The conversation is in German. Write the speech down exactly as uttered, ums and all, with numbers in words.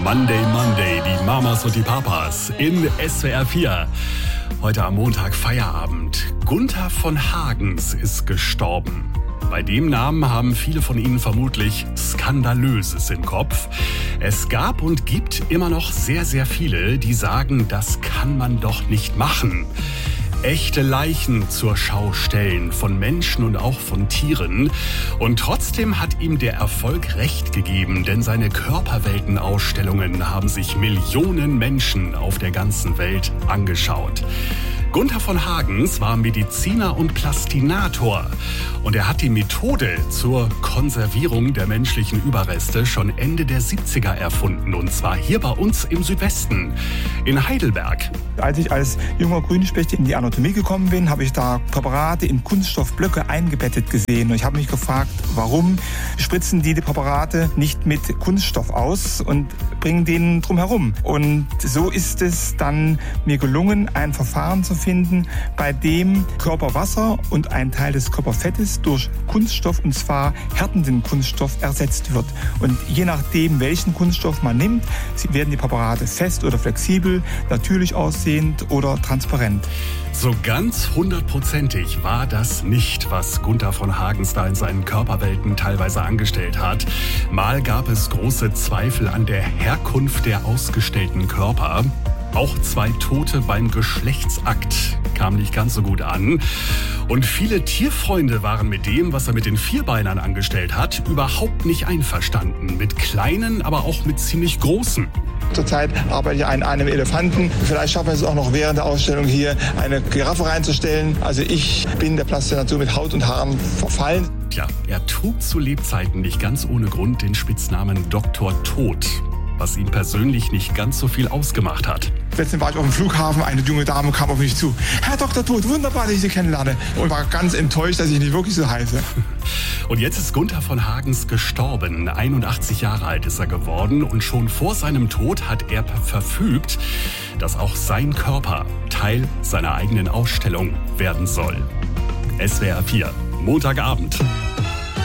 Monday, Monday, die Mamas und die Papas in S W R vier. Heute am Montag Feierabend. Gunther von Hagens ist gestorben. Bei dem Namen haben viele von Ihnen vermutlich Skandalöses im Kopf. Es gab und gibt immer noch sehr, sehr viele, die sagen, das kann man doch nicht machen. Echte Leichen zur Schau stellen, von Menschen und auch von Tieren. Und trotzdem hat ihm der Erfolg recht gegeben, denn seine Körperweltenausstellungen haben sich Millionen Menschen auf der ganzen Welt angeschaut. Gunther von Hagens war Mediziner und Plastinator und er hat die Methode zur Konservierung der menschlichen Überreste schon Ende der siebziger erfunden, und zwar hier bei uns im Südwesten, in Heidelberg. Als ich als junger Grünspecht in die Anatomie gekommen bin, habe ich da Präparate in Kunststoffblöcke eingebettet gesehen. Und ich habe mich gefragt, warum spritzen die die Präparate nicht mit Kunststoff aus und bringen den drum herum? Und so ist es dann mir gelungen, ein Verfahren zu finden, bei dem Körperwasser und ein Teil des Körperfettes durch Kunststoff, und zwar härtenden Kunststoff, ersetzt wird. Und je nachdem, welchen Kunststoff man nimmt, werden die Präparate fest oder flexibel, natürlich aussehend oder transparent. So ganz hundertprozentig war das nicht, was Gunther von Hagens da in seinen Körperwelten teilweise angestellt hat. Mal gab es große Zweifel an der Herkunft der ausgestellten Körper. Auch zwei Tote beim Geschlechtsakt kamen nicht ganz so gut an. Und viele Tierfreunde waren mit dem, was er mit den Vierbeinern angestellt hat, überhaupt nicht einverstanden. Mit kleinen, aber auch mit ziemlich großen. Zurzeit arbeite ich an einem Elefanten. Vielleicht schaffen wir es auch noch während der Ausstellung hier, eine Giraffe reinzustellen. Also ich bin der Plastinatur mit Haut und Haaren verfallen. Tja, er trug zu Lebzeiten nicht ganz ohne Grund den Spitznamen Doktor Tod, was ihm persönlich nicht ganz so viel ausgemacht hat. Letztens war ich auf dem Flughafen, eine junge Dame kam auf mich zu. Herr Doktor Tod, wunderbar, dass ich Sie kennenlerne. Und war ganz enttäuscht, dass ich nicht wirklich so heiße. Und jetzt ist Gunther von Hagens gestorben. einundachtzig Jahre alt ist er geworden. Und schon vor seinem Tod hat er verfügt, dass auch sein Körper Teil seiner eigenen Ausstellung werden soll. S W R vier, Montagabend.